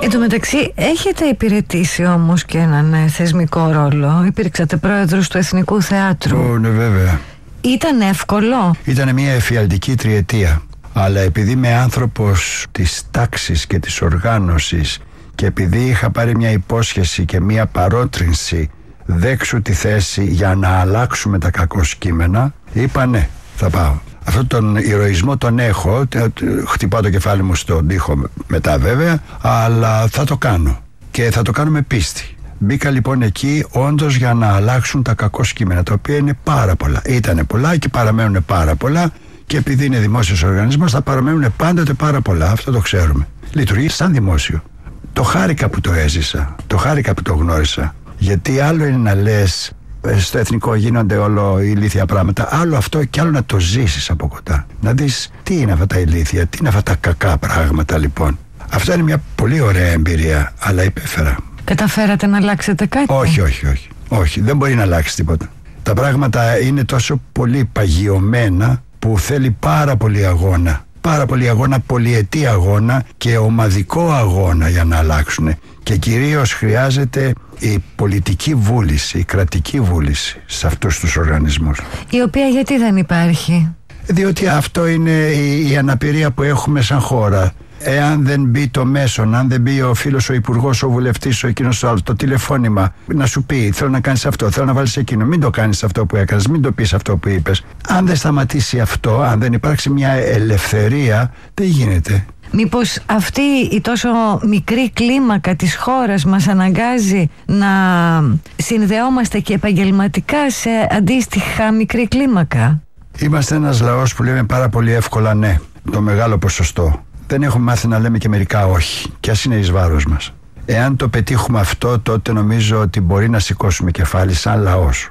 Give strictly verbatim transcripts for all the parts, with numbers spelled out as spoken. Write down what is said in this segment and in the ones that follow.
Εν τω μεταξύ έχετε υπηρετήσει όμως και έναν ε, θεσμικό ρόλο. Υπήρξατε πρόεδρος του Εθνικού Θεάτρου. Oh, ναι, βέβαια. Ήταν εύκολο? Ήταν μια εφιαλτική τριετία. Αλλά επειδή είμαι άνθρωπος της τάξης και της οργάνωσης και επειδή είχα πάρει μια υπόσχεση και μια παρότρινση δέξου τη θέση για να αλλάξουμε τα κακό κείμενα, είπα ναι, θα πάω. Αυτόν τον ηρωισμό τον έχω, χτυπάω το κεφάλι μου στον τοίχο μετά βέβαια, αλλά θα το κάνω και θα το κάνω με πίστη. Μπήκα λοιπόν εκεί όντως για να αλλάξουν τα κακό κείμενα, τα οποία είναι πάρα πολλά. Ήτανε πολλά και παραμένουν πάρα πολλά και επειδή είναι δημόσιος οργανισμός θα παραμένουν πάντοτε πάρα πολλά, αυτό το ξέρουμε. Λειτουργεί σαν δημόσιο. Το χάρηκα που το έζησα, το χάρηκα που το γνώρισα. Γιατί άλλο είναι να λες στο εθνικό γίνονται όλο ηλίθια πράγματα, άλλο αυτό και άλλο να το ζήσεις από κοντά. Να δεις τι είναι αυτά τα ηλίθια, τι είναι αυτά τα κακά πράγματα λοιπόν. Αυτό είναι μια πολύ ωραία εμπειρία, αλλά υπέφερα. Καταφέρατε να αλλάξετε κάτι? Όχι, όχι, όχι. Όχι, δεν μπορεί να αλλάξει τίποτα. Τα πράγματα είναι τόσο πολύ παγιωμένα που θέλει πάρα πολύ αγώνα. Πάρα πολύ αγώνα, πολυετή αγώνα και ομαδικό αγώνα για να αλλάξουν. Και κυρίως χρειάζεται η πολιτική βούληση, η κρατική βούληση σε αυτούς τους οργανισμούς. Η οποία γιατί δεν υπάρχει? Διότι αυτό είναι η, η αναπηρία που έχουμε σαν χώρα. Εάν δεν μπει το μέσον, αν δεν μπει ο φίλος, ο υπουργός, ο βουλευτής, ο εκείνος ο άλλος, το τηλεφώνημα να σου πει θέλω να κάνεις αυτό, θέλω να βάλεις εκείνο, μην το κάνεις αυτό που έκανες, μην το πεις αυτό που είπες. Αν δεν σταματήσει αυτό, αν δεν υπάρξει μια ελευθερία, δεν γίνεται. Μήπως αυτή η τόσο μικρή κλίμακα της χώρας μας αναγκάζει να συνδεόμαστε και επαγγελματικά σε αντίστοιχα μικρή κλίμακα? Είμαστε ένας λαός που λέμε πάρα πολύ εύκολα ναι, το μεγάλο ποσοστό. Δεν έχουμε μάθει να λέμε και μερικά όχι, κι ας είναι εις βάρος μας. Εάν το πετύχουμε αυτό, τότε νομίζω ότι μπορεί να σηκώσουμε κεφάλι σαν λαός.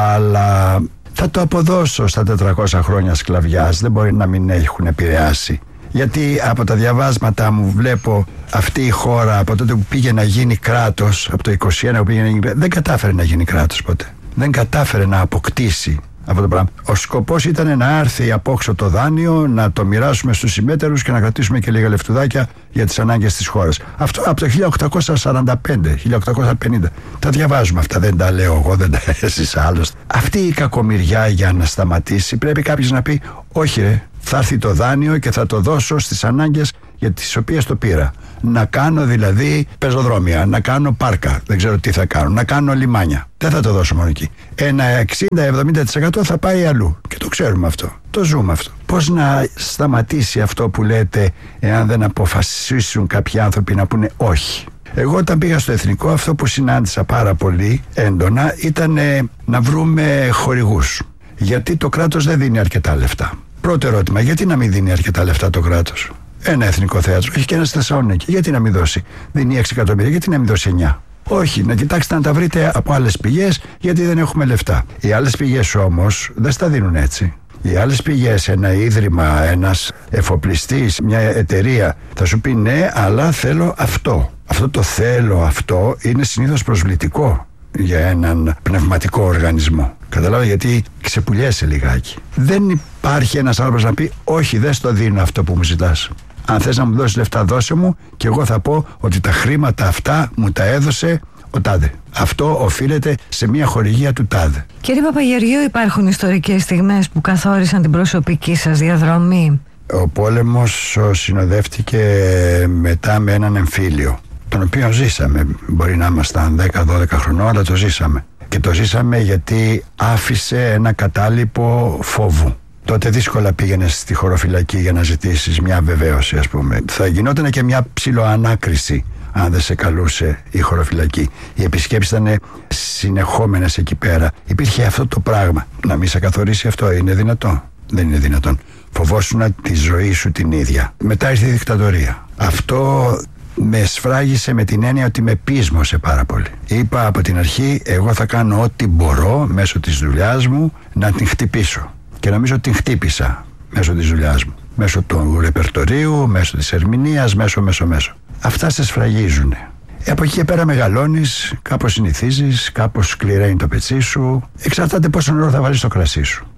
Αλλά θα το αποδώσω στα τετρακόσια χρόνια σκλαβιάς, δεν μπορεί να μην έχουν επηρεάσει. Γιατί από τα διαβάσματα μου βλέπω αυτή η χώρα από τότε που πήγε να γίνει κράτος, από το είκοσι ένα που πήγε να γίνει κράτος, δεν κατάφερε να γίνει κράτος ποτέ. Δεν κατάφερε να αποκτήσει αυτό το πράγμα. Ο σκοπός ήταν να έρθει απόξω το δάνειο, να το μοιράσουμε στους συμμέτερους και να κρατήσουμε και λίγα λεφτουδάκια για τις ανάγκες της χώρας. Αυτό από το χίλια οκτακόσια σαράντα πέντε, χίλια οκτακόσια πενήντα. Τα διαβάζουμε αυτά, δεν τα λέω εγώ, δεν τα έζησα άλλωστε. Αυτή η κακομοιριά για να σταματήσει πρέπει κάποιος να πει όχι ρε, θα έρθει το δάνειο και θα το δώσω στις ανάγκες για τις οποίες το πήρα. Να κάνω δηλαδή πεζοδρόμια, να κάνω πάρκα, δεν ξέρω τι θα κάνω, να κάνω λιμάνια. Δεν θα το δώσω μόνο εκεί. Ένα εξήντα με εβδομήντα τοις εκατό θα πάει αλλού. Και το ξέρουμε αυτό. Το ζούμε αυτό. Πώς να σταματήσει αυτό που λέτε, εάν δεν αποφασίσουν κάποιοι άνθρωποι να πούνε όχι? Εγώ όταν πήγα στο Εθνικό, αυτό που συνάντησα πάρα πολύ έντονα ήταν ε, να βρούμε χορηγούς. Γιατί το κράτος δεν δίνει αρκετά λεφτά. Πρώτο ερώτημα, γιατί να μην δίνει αρκετά λεφτά το κράτος? Ένα εθνικό θέατρο, έχει και ένα στη Θεσσαλονίκη. Γιατί να μην δώσει? Δίνει έξι εκατομμύρια, γιατί να μην δώσει εννιά? Όχι, να κοιτάξετε να τα βρείτε από άλλες πηγές, γιατί δεν έχουμε λεφτά. Οι άλλες πηγές όμως δεν στα δίνουν έτσι. Οι άλλες πηγές, ένα ίδρυμα, ένας εφοπλιστής, μια εταιρεία, θα σου πει ναι, αλλά θέλω αυτό. Αυτό το θέλω αυτό είναι συνήθως προσβλητικό για έναν πνευματικό οργανισμό. Καταλάβα, γιατί ξεπουλιέσαι λιγάκι. Δεν υπάρχει ένας άνθρωπος να πει όχι, δεν στο δίνω αυτό που μου ζητάς. Αν θες να μου δώσεις λεφτά, δώσε μου και εγώ θα πω ότι τα χρήματα αυτά μου τα έδωσε ο τάδε. Αυτό οφείλεται σε μια χορηγία του τάδε. Κύριε Παπαγεωργίου, υπάρχουν ιστορικές στιγμές που καθόρισαν την προσωπική σας διαδρομή? Ο πόλεμος συνοδεύτηκε μετά με έναν εμφύλιο, τον οποίο ζήσαμε. Μπορεί να ήμασταν δέκα δώδεκα χρονών, αλλά το ζήσαμε. Και το ζήσαμε γιατί άφησε ένα κατάλοιπο φόβου. Τότε δύσκολα πήγαινες στη χωροφυλακή για να ζητήσεις μια βεβαίωση, ας πούμε. Θα γινόταν και μια ψιλοανάκριση αν δεν σε καλούσε η χωροφυλακή. Οι επισκέψεις ήταν συνεχόμενες εκεί πέρα. Υπήρχε αυτό το πράγμα. Να μην σε καθορίσει αυτό, είναι δυνατό? Δεν είναι δυνατόν. Φοβόσουνα τη ζωή σου την ίδια. Μετά ήρθε η δικτατορία. Αυτό με σφράγισε με την έννοια ότι με πείσμωσε πάρα πολύ. Είπα από την αρχή, εγώ θα κάνω ό,τι μπορώ μέσω της δουλειάς μου να την χτυπήσω. Και νομίζω την χτύπησα μέσω της δουλειάς μου. Μέσω του ρεπερτορίου, μέσω της ερμηνείας, μέσω, μέσω, μέσω. Αυτά σε σφραγίζουν. Ε, από εκεί και πέρα μεγαλώνεις, κάπως συνηθίζεις, κάπως σκληραίνει το πετσί σου. Εξαρτάται πόσο νερό θα βάλεις στο κρασί σου.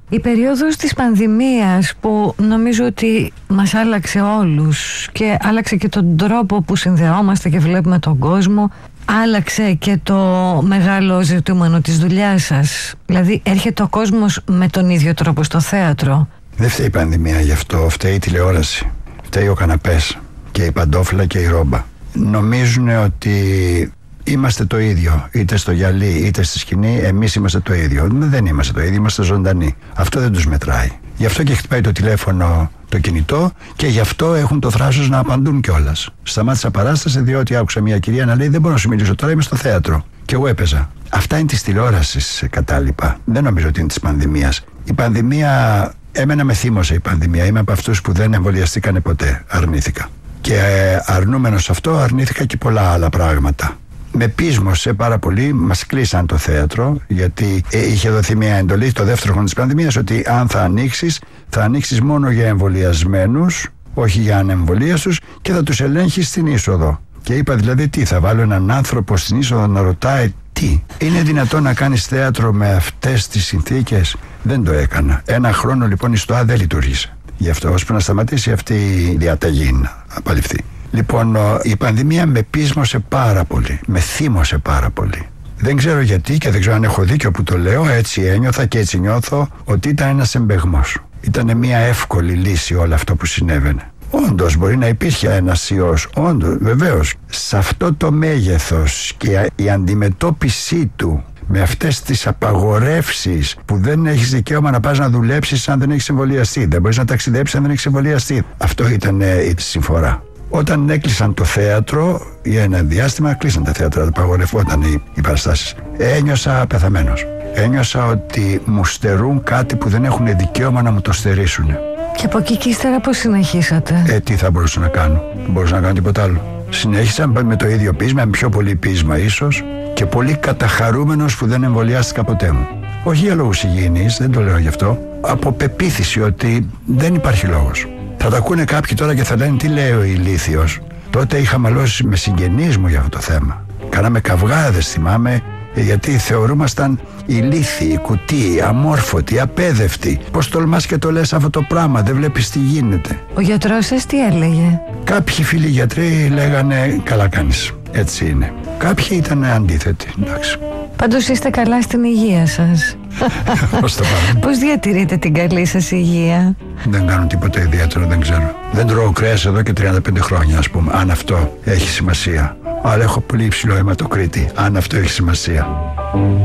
Η περίοδος της πανδημίας που νομίζω ότι μας άλλαξε όλους και άλλαξε και τον τρόπο που συνδεόμαστε και βλέπουμε τον κόσμο, άλλαξε και το μεγάλο ζητούμενο της δουλειάς σας. Δηλαδή έρχεται ο κόσμος με τον ίδιο τρόπο στο θέατρο. Δεν φταίει η πανδημία γι' αυτό, φταίει η τηλεόραση, φταίει ο καναπές και η παντόφλα και η ρόμπα. Νομίζουν ότι είμαστε το ίδιο, είτε στο γυαλί είτε στη σκηνή, εμείς είμαστε το ίδιο. Δεν είμαστε το ίδιο, είμαστε ζωντανοί. Αυτό δεν τους μετράει. Γι' αυτό και χτυπάει το τηλέφωνο το κινητό και γι' αυτό έχουν το θράσος να απαντούν κιόλας. Σταμάτησα παράσταση διότι άκουσα μια κυρία να λέει: δεν μπορώ να σου μιλήσω τώρα, είμαι στο θέατρο. Και εγώ έπαιζα. Αυτά είναι της τηλεόρασης κατάλοιπα. Δεν νομίζω ότι είναι της πανδημίας. Η πανδημία, εμένα με θύμωσε η πανδημία. Είμαι από αυτούς που δεν εμβολιαστήκανε ποτέ. Αρνήθηκα. Και αρνούμενος αυτό, αρνήθηκα και πολλά άλλα πράγματα. Με πείσμωσε πάρα πολύ, μας κλείσαν το θέατρο, γιατί ε, είχε δοθεί μια εντολή το δεύτερο χρόνο της πανδημίας ότι αν θα ανοίξεις, θα ανοίξεις μόνο για εμβολιασμένους, όχι για ανεμβολίαστους, και θα τους ελέγχεις στην είσοδο. Και είπα δηλαδή τι, θα βάλω έναν άνθρωπο στην είσοδο να ρωτάει τι. Είναι δυνατόν να κάνεις θέατρο με αυτές τις συνθήκες? Δεν το έκανα. Ένα χρόνο λοιπόν η ΣΤΟΑ δεν λειτουργήσε. Γι' αυτό ώσπου να σταματήσει αυτή η διαταγή να απαλληφθεί. Λοιπόν, η πανδημία με πείσμωσε πάρα πολύ, με θύμωσε πάρα πολύ. Δεν ξέρω γιατί και δεν ξέρω αν έχω δίκιο που το λέω, έτσι ένιωθα και έτσι νιώθω ότι ήταν ένας εμπεγμός. Ήταν μια εύκολη λύση όλο αυτό που συνέβαινε. Όντως μπορεί να υπήρχε ένας ιός, όντως, βεβαίως. Σε αυτό το μέγεθος και η αντιμετώπιση του με αυτές τις απαγορεύσεις που δεν έχεις δικαίωμα να πας να δουλέψεις αν δεν έχεις εμβολιαστεί, δεν μπορείς να ταξιδέψεις αν δεν έχεις εμβολιαστεί. Αυτό ήταν ε, η συμφορά. Όταν έκλεισαν το θέατρο, για ένα διάστημα κλείσαν τα θέατρα, απαγορευόταν οι, οι παραστάσεις. Ένιωσα πεθαμένος. Ένιωσα ότι μου στερούν κάτι που δεν έχουν δικαίωμα να μου το στερήσουν. Και από εκεί και ύστερα πώς συνεχίσατε? Ε, τι θα μπορούσα να κάνω? Δεν μπορούσα να κάνω τίποτα άλλο. Συνέχισα με το ίδιο πείσμα, με πιο πολύ πείσμα ίσως, και πολύ καταχαρούμενος που δεν εμβολιάστηκα ποτέ μου. Όχι για λόγους υγιεινής, δεν το λέω γι' αυτό. Από πεποίθηση ότι δεν υπάρχει λόγος. Θα τα ακούνε κάποιοι τώρα και θα λένε τι λέει ο ηλίθιος. Τότε είχα μαλώσει με συγγενείς μου για αυτό το θέμα. Κάναμε καυγάδες, θυμάμαι, γιατί θεωρούμασταν ηλίθιοι, κουτί, αμόρφωτοι, απέδευτοι. Πώς τολμάς και το λες αυτό το πράγμα, δεν βλέπεις τι γίνεται? Ο γιατρός σας τι έλεγε? Κάποιοι φίλοι γιατροί λέγανε καλά κάνεις, έτσι είναι. Κάποιοι ήταν αντίθετοι, εντάξει. Πάντως είστε καλά στην υγεία σας. Πώς το πάμε? Πώς διατηρείτε την καλή σας υγεία? Δεν κάνω τίποτα ιδιαίτερο, δεν ξέρω. Δεν τρώω κρέας εδώ και τριάντα πέντε χρόνια, ας πούμε, αν αυτό έχει σημασία. Αλλά έχω πολύ υψηλό αιματοκρίτη, αν αυτό έχει σημασία.